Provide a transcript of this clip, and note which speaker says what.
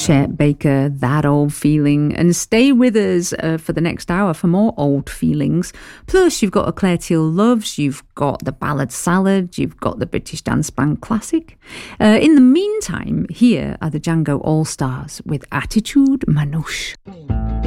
Speaker 1: Chet Baker, That Old Feeling, and stay with us for the next hour for more old feelings. Plus, you've got A Claire Teal Loves, you've got the Ballad Salad, you've got the British Dance Band Classic. In the meantime, here are the Django All-Stars with Attitude Manouche.